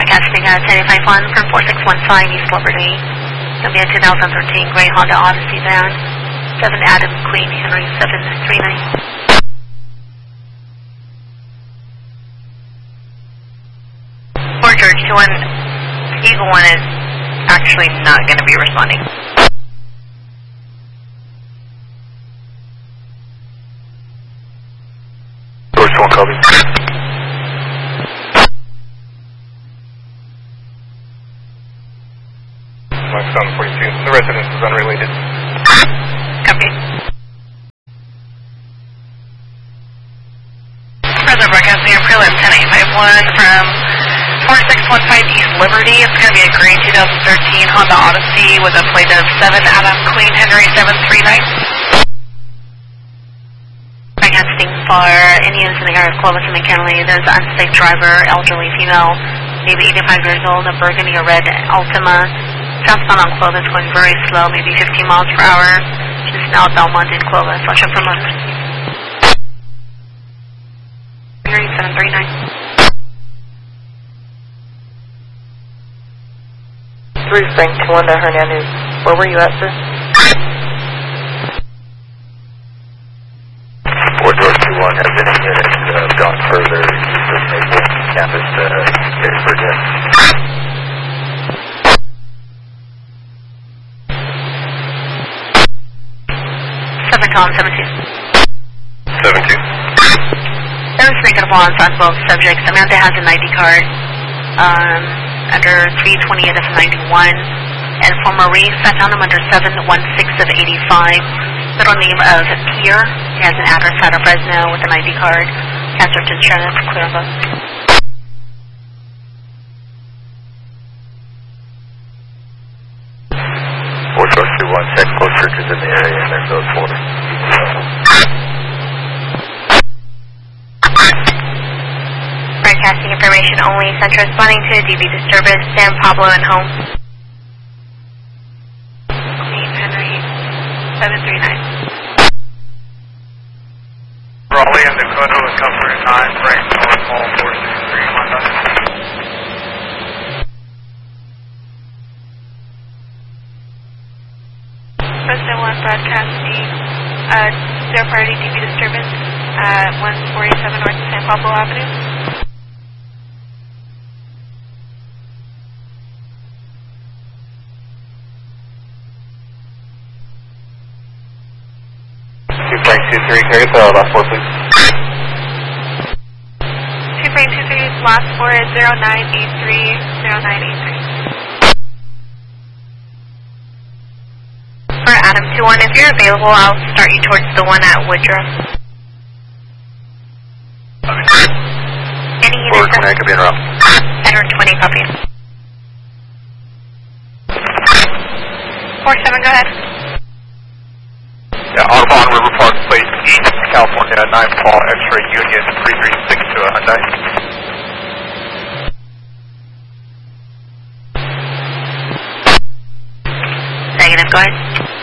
Broadcasting 1051 from 4615 East Liberty. It'll be a 2013 gray Honda Odyssey van. 7 Adam Queen Henry 739. For George 21, Eagle 1 is actually not going to be responding. George 1, copy. My son 42, the residence is unrelated. Copy. Further broadcasting a prelim 10851 from 4615 East Liberty. It's going to be a gray 2013 Honda Odyssey with a plate of 7 Adam Queen Henry 739. Broadcasting for Indians in the area of Clovis and McKinley. There's an unsafe driver, elderly female, maybe 85 years old, a burgundy or red Altima. Southbound on Clovis, going very slow, maybe 15 miles per hour. She's now at Belmont in Clovis. Watch out for motors. Henry 739. 3 Frank 21 to Hernandez. Where were you at, sir? 4 George 21, has any units gone further east of Maple campus to Gettysburg yet? 7 column 72. 72. There was three on both subjects. Amanda has an ID card under 328 of 91. And for Maurice, I found him under 716 of 85. Middle name of Pierre. He has an address out of Fresno with an ID card. Cancer to Shannon for clear vote. Fort George 21, check both churches in the area and there's those 4. Broadcasting information only. Center responding to a DB disturbance. San Pablo and home. Queen Henry 739. Raleigh and Dakota with cover 9, Frank North Mall 463 Honda. President 1 broadcasting zero priority DB disturbance at 147 North San Pablo Avenue. Frank 23, carry the last 4 please. 2 Frank 23, last 4 is 0983, 0983. For Adam 21, if you're available, I'll start you towards the one at Woodruff. Any units? 4 could be in route. Edward 20, copy. 47, go ahead. Yeah, Audubon River Park Plate East, California, 9 Paul X-ray Union 336 to a Hyundai. Negative, go ahead.